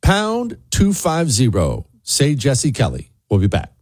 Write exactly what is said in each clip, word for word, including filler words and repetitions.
pound two fifty. Say Jesse Kelly. We'll be back.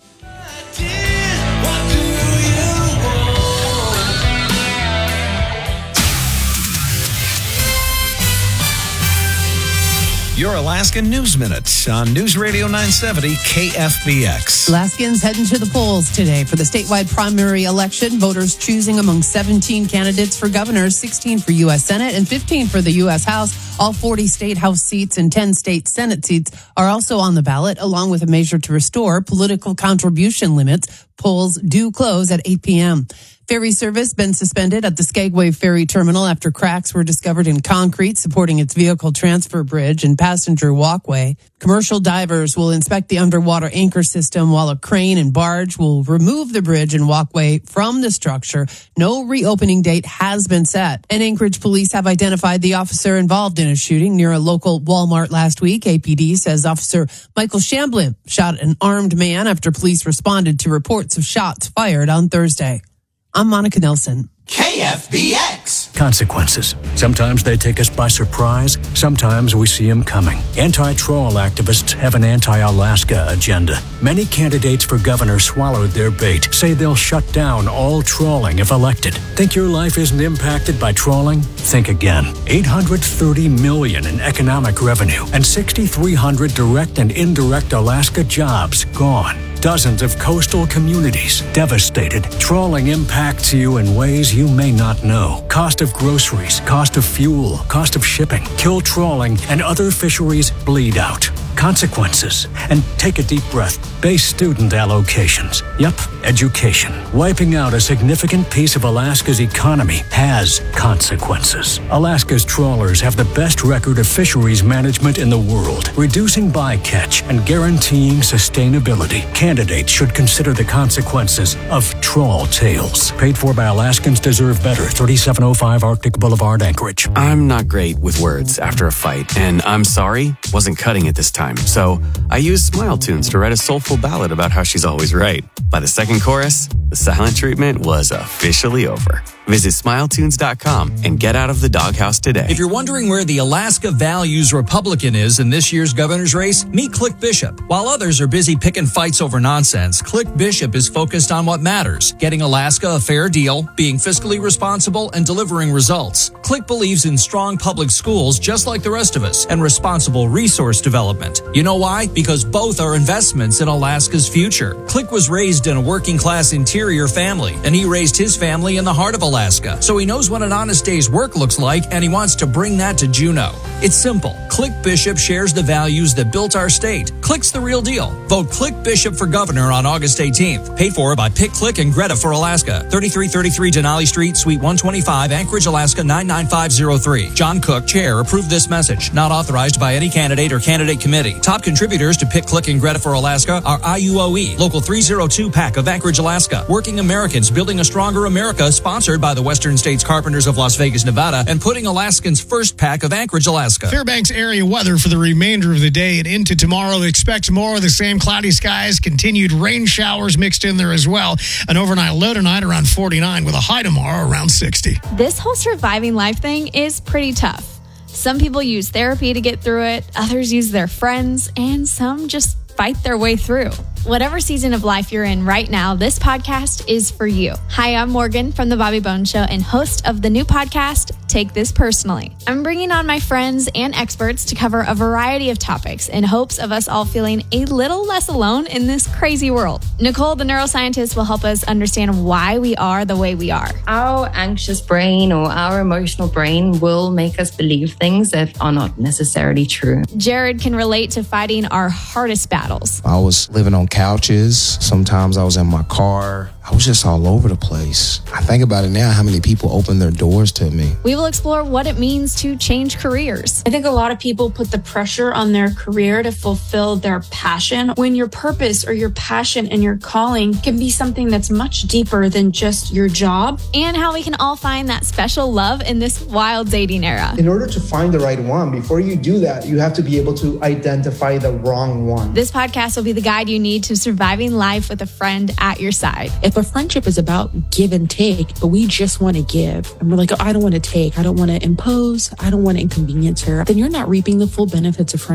Your Alaska News Minute on News Radio nine seventy K F B X. Alaskans heading to the polls today for the statewide primary election. Voters choosing among seventeen candidates for governor, sixteen for U S Senate, and fifteen for the U S House. All forty state House seats and ten state Senate seats are also on the ballot, along with a measure to restore political contribution limits. Polls do close at eight p.m. Ferry service been suspended at the Skagway Ferry Terminal after cracks were discovered in concrete supporting its vehicle transfer bridge and passenger walkway. Commercial divers will inspect the underwater anchor system while a crane and barge will remove the bridge and walkway from the structure. No reopening date has been set. And Anchorage police have identified the officer involved in a shooting near a local Walmart last week. A P D says Officer Michael Shamblin shot an armed man after police responded to reports of shots fired on Thursday. I'm Monica Nelson. K F B X. Consequences. Sometimes they take us by surprise. Sometimes we see them coming. Anti-trawl activists have an anti-Alaska agenda. Many candidates for governor swallowed their bait, say they'll shut down all trawling if elected. Think your life isn't impacted by trawling? Think again. eight hundred thirty million dollars in economic revenue and six thousand three hundred direct and indirect Alaska jobs gone. Dozens of coastal communities devastated. Trawling impacts you in ways you may not know. Cost of groceries, cost of fuel, cost of shipping. Kill trawling and other fisheries bleed out. Consequences. And take a deep breath. Base student allocations. Yep, education. Wiping out a significant piece of Alaska's economy has consequences. Alaska's trawlers have the best record of fisheries management in the world, reducing bycatch and guaranteeing sustainability. Candidates should consider the consequences of trawl tales. Paid for by Alaskans Deserve Better, thirty-seven oh five Arctic Boulevard, Anchorage. I'm not great with words after a fight, and I'm sorry wasn't cutting it this time. So I used Smile Tunes to write a soulful ballad about how she's always right. By the second chorus, the silent treatment was officially over. Visit smile tunes dot com and get out of the doghouse today. If you're wondering where the Alaska Values Republican is in this year's governor's race, meet Click Bishop. While others are busy picking fights over nonsense, Click Bishop is focused on what matters, getting Alaska a fair deal, being fiscally responsible, and delivering results. Click believes in strong public schools just like the rest of us, and responsible resource development. You know why? Because both are investments in Alaska's future. Click was raised in a working-class interior family, and he raised his family in the heart of Alaska. Alaska, so he knows what an honest day's work looks like, and he wants to bring that to Juneau. It's simple. Click Bishop shares the values that built our state. Click's the real deal. Vote Click Bishop for governor on August eighteenth. Paid for by Pick, Click, and Greta for Alaska. thirty-three thirty-three Denali Street, Suite one twenty-five, Anchorage, Alaska, nine nine five zero three. John Cook, Chair, approved this message. Not authorized by any candidate or candidate committee. Top contributors to Pick, Click, and Greta for Alaska are I U O E, Local three oh two PAC of Anchorage, Alaska. Working Americans Building a Stronger America, sponsored by the Western States Carpenters of Las Vegas, Nevada, and Putting Alaskans First PAC of Anchorage, Alaska. Fairbanks area weather for the remainder of the day and into tomorrow. Expect more of the same cloudy skies, continued rain showers mixed in there as well. An overnight low tonight around forty-nine with a high tomorrow around sixty. This whole surviving life thing is pretty tough. Some people use therapy to get through it, others use their friends, and some just fight their way through. Whatever season of life you're in right now, this podcast is for you. Hi, I'm Morgan from The Bobby Bones Show and host of the new podcast, Take This Personally. I'm bringing on my friends and experts to cover a variety of topics in hopes of us all feeling a little less alone in this crazy world. Nicole, the neuroscientist, will help us understand why we are the way we are. Our anxious brain or our emotional brain will make us believe things that are not necessarily true. Jared can relate to fighting our hardest battles. I was living on couches. Sometimes I was in my car. I was just all over the place. I think about it now, how many people opened their doors to me. We will explore what it means to change careers. I think a lot of people put the pressure on their career to fulfill their passion, when your purpose or your passion and your calling can be something that's much deeper than just your job. And how we can all find that special love in this wild dating era. In order to find the right one, before you do that, you have to be able to identify the wrong one. This podcast will be the guide you need to surviving life with a friend at your side. If a friendship is about give and take, but we just want to give, and we're like, oh, I don't want to take, I don't want to impose, I don't want to inconvenience her, then you're not reaping the full benefits of friendship.